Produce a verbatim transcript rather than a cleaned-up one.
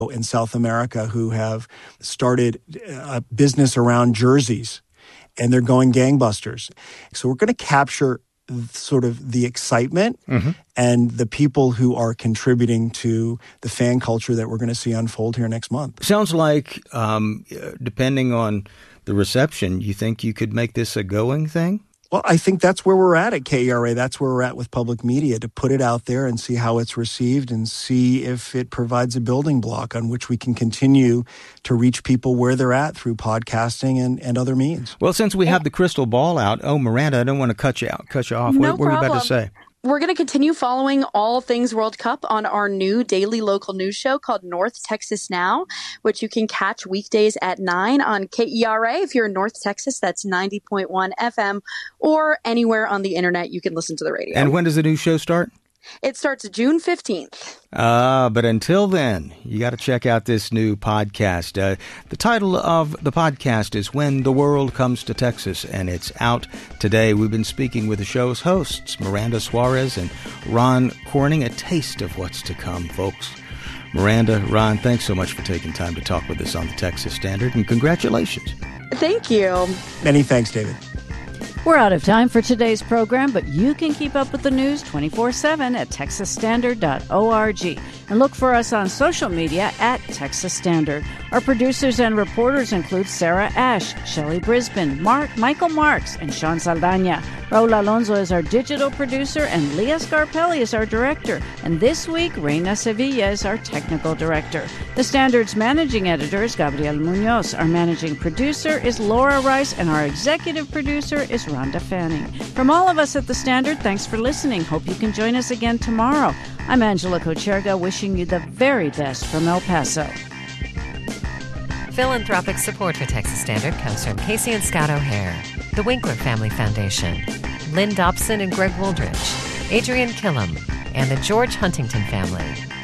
in South America who have started a business around jerseys, and they're going gangbusters. So we're going to capture sort of the excitement mm-hmm. and the people who are contributing to the fan culture that we're going to see unfold here next month. Sounds like, um, depending on the reception, you think you could make this a going thing? Well, I think that's where we're at at K E R A. That's where we're at with public media, to put it out there and see how it's received and see if it provides a building block on which we can continue to reach people where they're at through podcasting and, and other means. Well, since we have the crystal ball out, oh, Miranda, I don't want to cut you out, cut you off. No what, what are you about problem. to say? We're going to continue following all things World Cup on our new daily local news show called North Texas Now, which you can catch weekdays at nine on K E R A. If you're in North Texas, that's ninety point one F M, or anywhere on the internet you can listen to the radio. And when does the new show start? It starts June fifteenth. Uh, but until then, you got to check out this new podcast. Uh, the title of the podcast is When the World Comes to Texas, and it's out today. We've been speaking with the show's hosts, Miranda Suarez and Ron Corning. A taste of what's to come, folks. Miranda, Ron, thanks so much for taking time to talk with us on the Texas Standard, and congratulations. Thank you. Many thanks, David. We're out of time for today's program, but you can keep up with the news twenty-four seven at texas standard dot org and look for us on social media at Texas Standard. Our producers and reporters include Sarah Ash, Shelley Brisbane, Mark, Michael Marks, and Sean Saldana. Raul Alonso is our digital producer, and Leah Scarpelli is our director. And this week, Reina Sevilla is our technical director. The Standard's managing editor is Gabriel Munoz. Our managing producer is Laura Rice, and our executive producer is Rhonda Fanning. From all of us at The Standard, thanks for listening. Hope you can join us again tomorrow. I'm Angela Kocherga, wishing you the very best from El Paso. Philanthropic support for Texas Standard comes from Casey and Scott O'Hare, the Winkler Family Foundation, Lynn Dobson and Greg Wooldridge, Adrian Killam, and the George Huntington family.